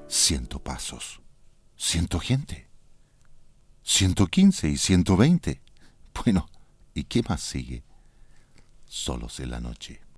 100 pasos, 100 gente, 115 y 120. Bueno, ¿y qué más sigue? Solos en la noche.